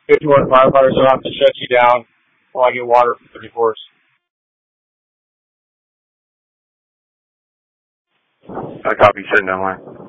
51 firefighters will have to shut you down while I get water for 34s. I copy, sitting down line.